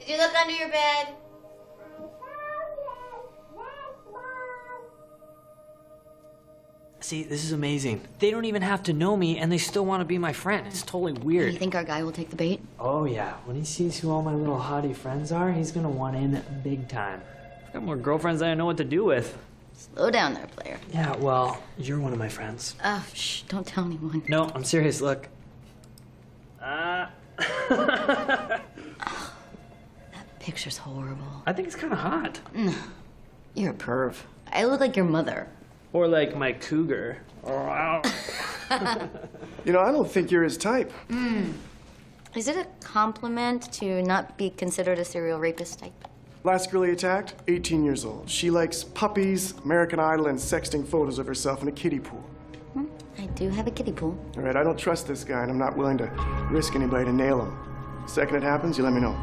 Did you look under your bed? See, this is amazing. They don't even have to know me, and they still want to be my friend. It's totally weird. You think our guy will take the bait? Oh, yeah. When he sees who all my little hottie friends are, he's gonna want in big time. I've got more girlfriends than I know what to do with. Slow down there, player. Yeah, well, you're one of my friends. Oh, shh, don't tell anyone. No, I'm serious, look. That picture's horrible. I think it's kind of hot. You're a perv. I look like your mother. Or like my cougar. You know, I don't think you're his type. Is it a compliment to not be considered a serial rapist type? Last girl he attacked, 18 years old. She likes puppies, American Idol, and sexting photos of herself in a kiddie pool. I do have a kiddie pool. All right, I don't trust this guy, and I'm not willing to risk anybody to nail him. The second it happens, you let me know.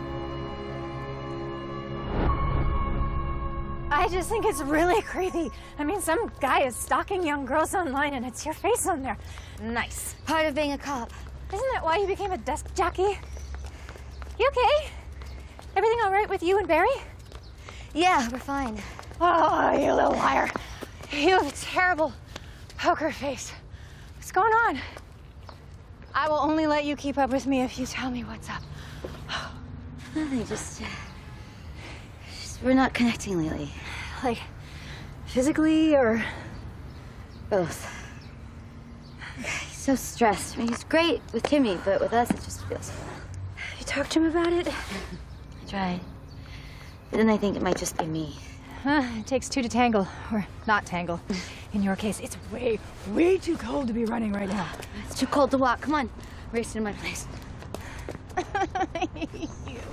I just think it's really creepy. I mean, some guy is stalking young girls online and it's your face on there. Nice. Part of being a cop. Isn't that why you became a desk jockey? You okay? Everything all right with you and Barry? Yeah, we're fine. Oh, you little liar. You have a terrible poker face. What's going on? I will only let you keep up with me if you tell me what's up. Nothing, we're not connecting lately. Like, physically or Both. He's so stressed. I mean, he's great with Timmy, but with us, it just feels... you talked to him about it? I tried. But then I think it might just be me. It takes two to tangle, or not tangle. In your case, it's way, way too cold to be running right now. It's too cold to walk. Come on. Race to my place. I hate you.